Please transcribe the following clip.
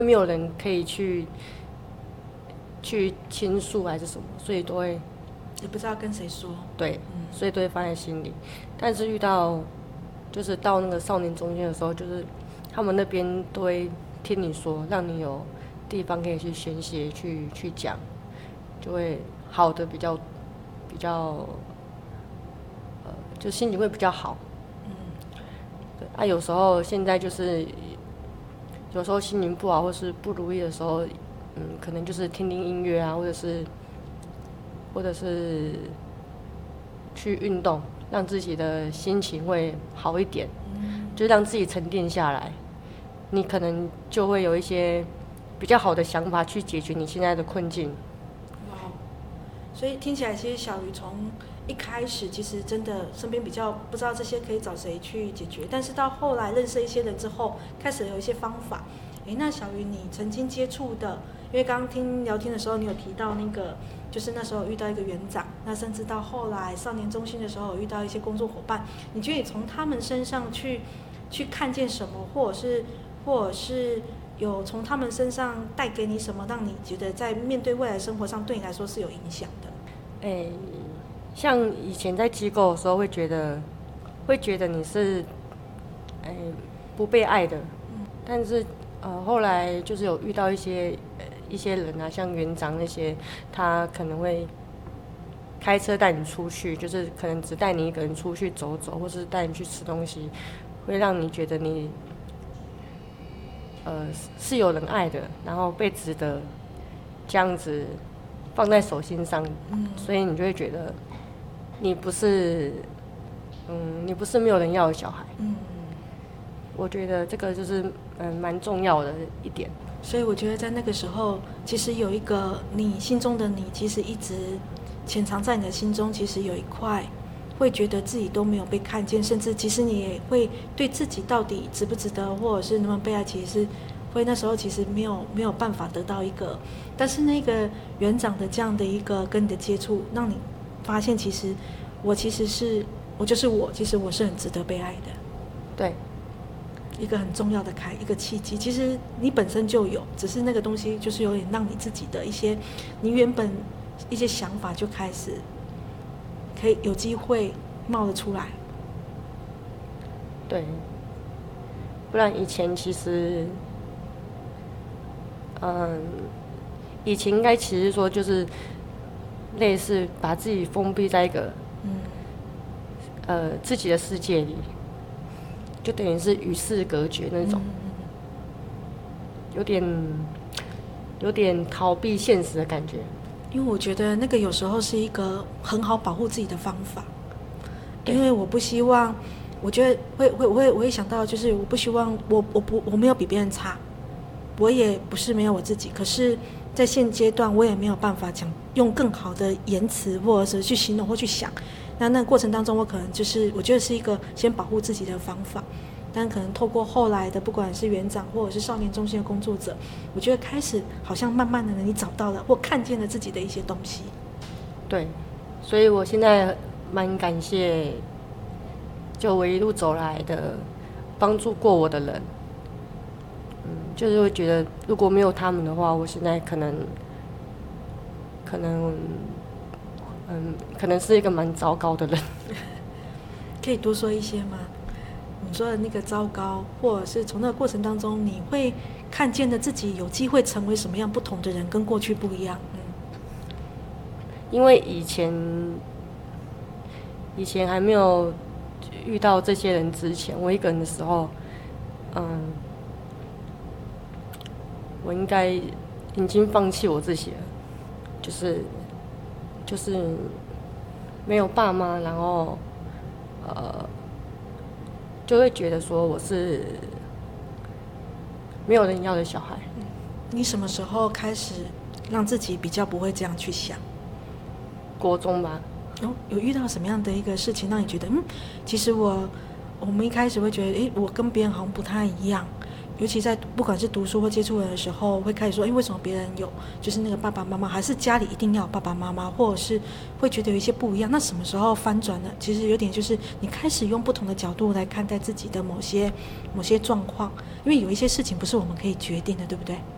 没有人可以去倾诉还是什么，所以都会也不知道跟谁说。 对，所以都会放在心里。但是遇到就是到那个少年中心的时候，就是他们那边都会听你说，让你有地方可以去宣泄、去讲，就会好的比较就心情会比较好。对啊，有时候现在就是有时候心情不好或是不如意的时候，可能就是听听音乐啊，或者是去运动，让自己的心情会好一点，就让自己沉淀下来，你可能就会有一些比较好的想法去解决你现在的困境。 哇，所以听起来，其实小鱼从一开始其实真的身边比较不知道这些可以找谁去解决，但是到后来认识一些人之后，开始有一些方法。那小鱼，你曾经接触的，因为刚刚听聊天的时候，你有提到那个，就是那时候遇到一个园长，那甚至到后来少年中心的时候，有遇到一些工作伙伴，你觉得你从他们身上去看见什么，或者是有从他们身上带给你什么，让你觉得在面对未来生活上对你来说是有影响的？ 像以前在机构的时候，会觉得你是不被爱的，但是后来就是有遇到一些人啊，像园长那些，他可能会开车带你出去，就是可能只带你一个人出去走走，或是带你去吃东西，会让你觉得你是有人爱的，然后被值得这样子放在手心上，所以你就会觉得你不是没有人要的小孩。我觉得这个就是蛮重要的一点。 所以我觉得在那个时候，其实有一个你心中的你，其实一直潜藏在你的心中，其实有一块会觉得自己都没有被看见，甚至其实你也会对自己到底值不值得，或者是能不能被爱，其实是会那时候其实没有办法得到一个，但是那个园长的这样的一个跟你的接触，让你发现其实我就是我，其实我是很值得被爱的。 对。 一个很重要的一个契机，其实你本身就有，只是那个东西就是有点让你自己的一些，你原本一些想法就开始可以有机会冒了出来。 对，不然以前其实，以前应该其实说就是类似把自己封闭在一个自己的世界里。就等于是与世隔绝那种，有点逃避现实的感觉。 因为我觉得那个有时候是一个很好保护自己的方法，因为我不希望，我觉得我会想到，就是我不希望我没有比别人差，我也不是没有我自己，可是，在现阶段我也没有办法讲用更好的言辞或者是去形容或去想。那个过程当中，我可能就是我觉得是一个先保护自己的方法，但可能透过后来的不管是园长或者是少年中心的工作者，我觉得开始好像慢慢的你找到了或看见了自己的一些东西。 对，所以我现在蛮感谢，就我一路走来的帮助过我的人，就是会觉得如果没有他们的话，我现在可能是一个蛮糟糕的人。 可以多说一些吗？你说的那个糟糕，或者是从那个过程当中，你会看见的自己有机会成为什么样不同的人，跟过去不一样。 因为以前还没有遇到这些人之前，我一个人的时候，我应该已经放弃我自己了，就是没有爸妈，然后就会觉得说我是没有人要的小孩。 你什么时候开始让自己比较不会这样去想？ 国中吧。 有遇到什么样的一个事情让你觉得其实我们一开始会觉得我跟别人好像不太一样，尤其在不管是读书或接触人的时候，会开始说为什么别人有就是那个爸爸妈妈，还是家里一定要有爸爸妈妈，或者是会觉得有一些不一样。那什么时候翻转呢？其实有点就是你开始用不同的角度来看待自己的某些状况，因为有一些事情不是我们可以决定的，对不对？